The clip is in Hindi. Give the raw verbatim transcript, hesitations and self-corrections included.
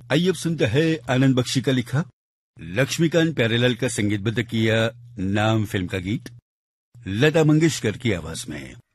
आइए अब सुनते हैं आनंद बख्शी का लिखा, लक्ष्मीकांत प्यारेलाल का संगीतबद्ध किया नाम फिल्म का गीत लता मंगेशकर की आवाज में।